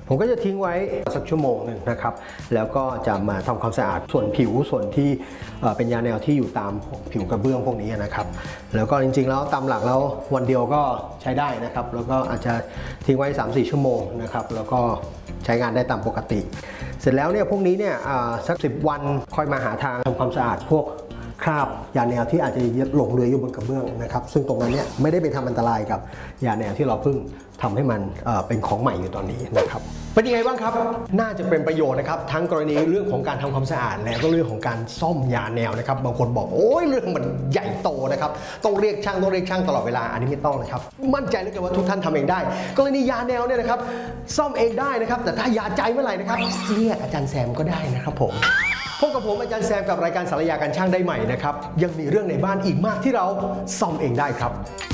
ผมก็จะทิ้งไว้สักชั่วโมงหนึ่งนะครับแล้วก็จะมาทำความสะอาดส่วนผิวส่วนที่เป็นยาแนวที่อยู่ตามผิวกระเบื้องพวกนี้นะครับแล้วก็จริงๆแล้วตามหลักแล้ววันเดียวก็ใช้ได้นะครับแล้วก็อาจจะทิ้งไว้ 3-4 ชั่วโมงนะครับแล้วก็ใช้งานได้ตามปกติเสร็จแล้วเนี่ยพวกนี้เนี่ยสัก10 วันค่อยมาหาทางทำความสะอาดพวกคราบยาแนวที่อาจจะหลงเหลืออยู่บนกระเบื้องนะครับซึ่งตรงนั้นเนี่ยไม่ได้ไปทำอันตรายกับยาแนวที่เราเพิ่งทำให้มันเป็นของใหม่อยู่ตอนนี้นะครับเป็นยังไงบ้างครับน่าจะเป็นประโยชน์นะครับทั้งกรณีเรื่องของการทำความสะอาดและก็เรื่องของการซ่อมยาแนวนะครับบางคนบอกโอ้ยเรื่องมันใหญ่โตนะครับต้องเรียกช่างตลอดเวลาอันนี้ไม่ต้องนะครับมั่นใจเหลือเกินว่าทุกท่านทำเองได้กรณียาแนวเนี่ยนะครับซ่อมเองได้นะครับแต่ถ้ายาใจเมื่อไหร่นะครับเรียกอาจารย์แซมก็ได้นะครับผมพบกับผมอาจารย์แซมกับรายการสารยาการช่างได้ใหม่นะครับยังมีเรื่องในบ้านอีกมากที่เราซ่อมเองได้ครับ